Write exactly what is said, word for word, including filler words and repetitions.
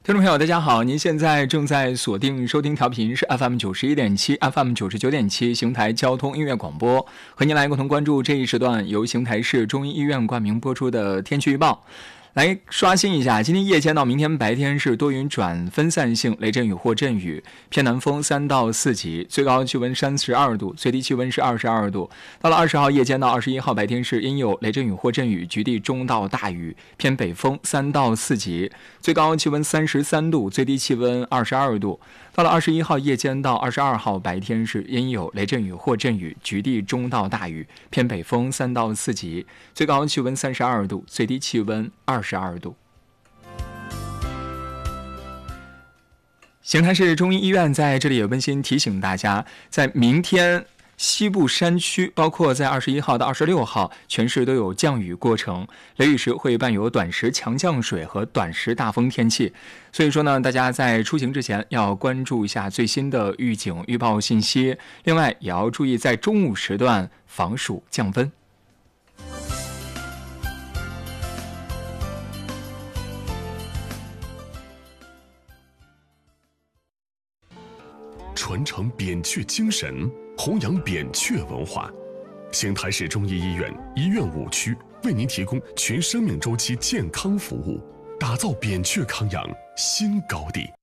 听众朋友大家好，您现在正在锁定收听调频是 F M 九十一点七 F M 九十九点七邢台交通音乐广播，和您来共同关注这一时段由邢台市中医医院冠名播出的天气预报。来刷新一下，今天夜间到明天白天是多云转分散性雷阵雨或阵雨，偏南风三到四级，最高气温三十二度，最低气温是二十二度。到了二十号夜间到二十一号白天是阴有雷阵雨或阵雨，局地中到大雨，偏北风三到四级，最高气温三十三度，最低气温二十二度。到了二十一号夜间到二十二号白天是阴有雷阵雨或阵雨，局地中到大雨，偏北风三到四级，最高气温三十二度，最低气温二十二度。邢台市中医医院在这里也温馨提醒大家，在明天西部山区，包括在二十一号到二十六号，全市都有降雨过程，雷雨时会伴有短时强降水和短时大风天气。所以说呢，大家在出行之前要关注一下最新的预警预报信息，另外也要注意在中午时段防暑降温。 传承扁鹊精神，弘扬扁鹊文化。邢台市中医医院医院五区为您提供全生命周期健康服务，打造扁鹊康养新高地。